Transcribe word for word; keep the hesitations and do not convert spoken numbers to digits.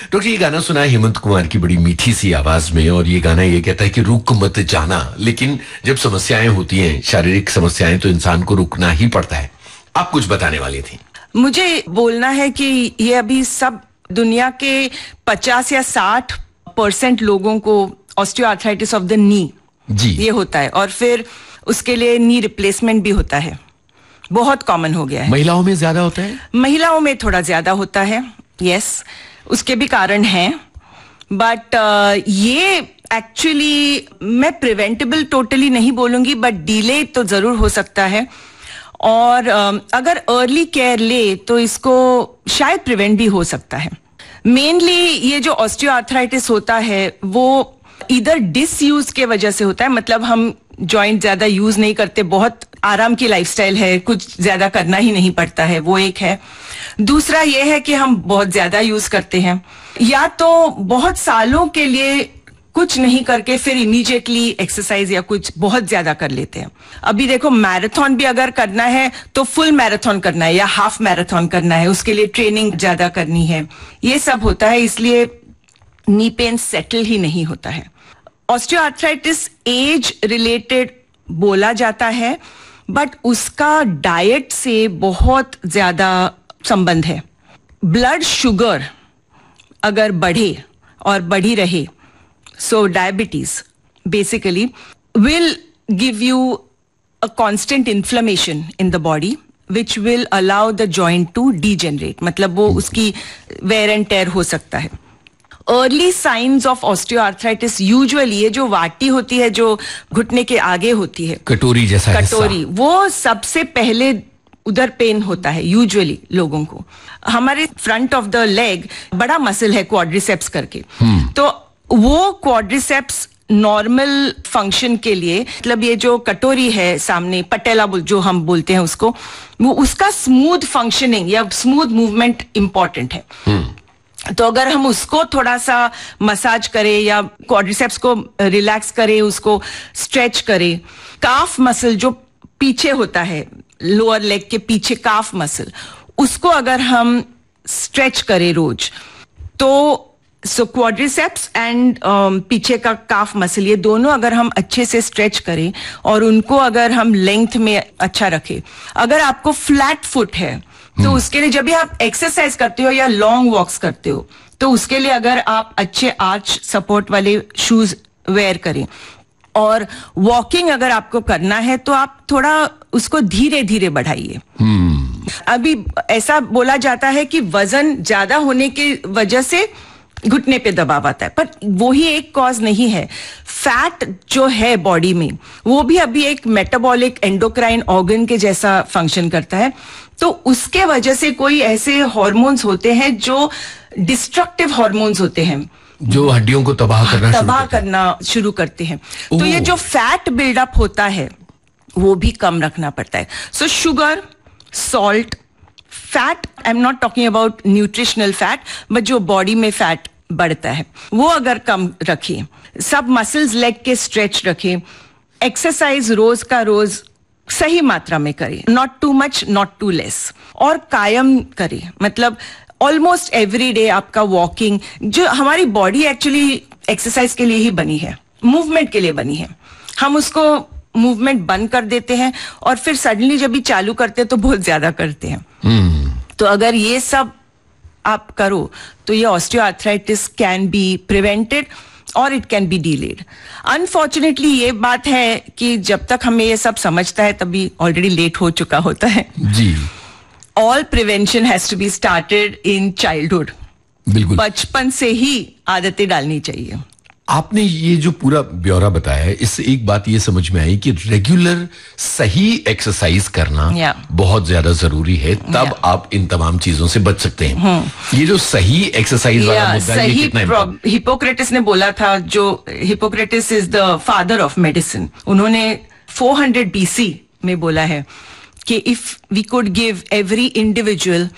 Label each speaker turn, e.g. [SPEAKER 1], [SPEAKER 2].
[SPEAKER 1] Doctor, ये गाना सुना है हेमंत कुमार की बड़ी मीठी सी आवाज में, और ये गाना ये कहता है कि रुक मत जाना, लेकिन जब समस्याएं होती हैं, शारीरिक समस्याएं, तो इंसान को रुकना ही पड़ता है। आप कुछ बताने वाली थी।
[SPEAKER 2] मुझे बोलना है कि ये अभी सब दुनिया के पचास या साठ परसेंट लोगों को ऑस्टियोआर्थराइटिस ऑफ द नी
[SPEAKER 1] जी
[SPEAKER 2] ये होता है, और फिर उसके लिए नी रिप्लेसमेंट भी होता है। बहुत कॉमन हो गया है।
[SPEAKER 1] महिलाओं में ज्यादा होता है?
[SPEAKER 2] महिलाओं में थोड़ा ज्यादा होता है, यस, उसके भी कारण हैं, बट uh, ये एक्चुअली मैं प्रिवेंटेबल टोटली नहीं बोलूंगी, बट डिले तो जरूर हो सकता है, और uh, अगर अर्ली केयर ले तो इसको शायद प्रिवेंट भी हो सकता है। मेनली ये जो ऑस्टियोआर्थराइटिस होता है वो इधर डिसयूज के वजह से होता है, मतलब हम जॉइंट ज्यादा यूज नहीं करते, बहुत आराम की लाइफस्टाइल है, कुछ ज्यादा करना ही नहीं पड़ता है, वो एक है। दूसरा ये है कि हम बहुत ज्यादा यूज करते हैं, या तो बहुत सालों के लिए कुछ नहीं करके फिर इमीडिएटली एक्सरसाइज या कुछ बहुत ज्यादा कर लेते हैं। अभी देखो, मैराथन भी अगर करना है तो फुल मैराथन करना है या हाफ मैराथन करना है, उसके लिए ट्रेनिंग ज्यादा करनी है, ये सब होता है, इसलिए नी पेन सेटल ही नहीं होता है। ऑस्टियोआर्थराइटिस एज रिलेटेड बोला जाता है, बट उसका डाइट से बहुत ज्यादा संबंध है। ब्लड शुगर अगर बढ़े और बढ़ी रहे, सो diabetes basically will give you a constant inflammation in the body which will allow the joint to degenerate, मतलब वो उसकी वेयर एंड टेयर हो सकता है। Early signs of osteoarthritis usually ये जो वाटी होती है, जो घुटने के आगे होती है,
[SPEAKER 1] कटोरी जैसा
[SPEAKER 2] कटोरी, वो सबसे पहले उधर पेन होता है यूजुअली लोगों को। हमारे फ्रंट ऑफ द लेग बड़ा मसल है क्वाड्रिसेप्स करके, तो वो क्वाड्रिसेप्स नॉर्मल फंक्शन के लिए, मतलब ये जो कटोरी है सामने, पटेला जो हम बोलते हैं उसको, वो उसका स्मूथ फंक्शनिंग या स्मूथ मूवमेंट इंपॉर्टेंट है। तो अगर हम उसको थोड़ा सा मसाज करें या क्वाड्रिसेप्स को रिलैक्स करें, उसको स्ट्रेच करें, काफ मसल जो पीछे होता है, लोअर लेग के पीछे काफ मसल, उसको अगर हम स्ट्रेच करें रोज, तो सो क्वाड्रिसेप्स एंड पीछे का काफ मसल, ये दोनों अगर हम अच्छे से स्ट्रेच करें और उनको अगर हम लेंथ में अच्छा रखें। अगर आपको फ्लैट फुट है तो उसके लिए जब भी आप एक्सरसाइज करते हो या लॉन्ग वॉक्स करते हो, तो उसके लिए अगर आप अच्छे आर्च सपोर्ट वाले शूज वेयर करें, और वॉकिंग अगर आपको करना है तो आप थोड़ा उसको धीरे धीरे बढ़ाइए। अभी ऐसा बोला जाता है कि वजन ज्यादा होने की वजह से घुटने पे दबाव आता है, पर वो ही एक कॉज नहीं है। फैट जो है बॉडी में, वो भी अभी एक मेटाबॉलिक एंडोक्राइन ऑर्गन के जैसा फंक्शन करता है, तो उसके वजह से कोई ऐसे हार्मोन्स होते हैं जो डिस्ट्रक्टिव हार्मोन्स होते हैं,
[SPEAKER 1] जो हड्डियों को तबाह करना
[SPEAKER 2] तबाह करना शुरू करते हैं। तो ये जो फैट बिल्डअप होता है वो भी कम रखना पड़ता है। सो sugar, salt, fat, I am not talking about nutritional fat, but जो बॉडी में फैट बढ़ता है वो अगर कम रखिए, सब मसल्स लेग के स्ट्रेच रखें, एक्सरसाइज रोज का रोज सही मात्रा में करें, not too much not to less, और कायम करें, मतलब ऑलमोस्ट एवरी डे आपका वॉकिंग, जो हमारी बॉडी एक्चुअली एक्सरसाइज के लिए ही बनी है, मूवमेंट के लिए बनी है, हम उसको मूवमेंट बंद कर देते हैं और फिर सडनली जब भी चालू करते हैं तो बहुत ज्यादा करते हैं। hmm. तो अगर ये सब आप करो तो ये ऑस्टियोआर्थराइटिस कैन बी प्रिवेंटेड और it can be delayed. Unfortunately ये बात है कि जब तक हमें ये सब समझता है तभी ऑलरेडी लेट हो चुका होता है
[SPEAKER 1] जी।
[SPEAKER 2] All prevention has to be started in childhood,
[SPEAKER 1] बिल्कुल
[SPEAKER 2] बचपन से ही आदतें डालनी चाहिए।
[SPEAKER 1] आपने ये जो पूरा ब्यौरा बताया है, इससे एक बात ये समझ में आई कि रेगुलर सही एक्सरसाइज करना yeah. बहुत ज्यादा जरूरी है, तब yeah. आप इन तमाम चीजों से बच सकते हैं। hmm. ये जो सही एक्सरसाइज yeah, वाला मुद्दा है, ये कितना इम्पोर्टेंट।
[SPEAKER 2] हिपोक्रेटिस ने बोला था, जो Hippocrates is the father of medicine, उन्होंने फोर हंड्रेड बीसी में बोला है कि if we could give every individual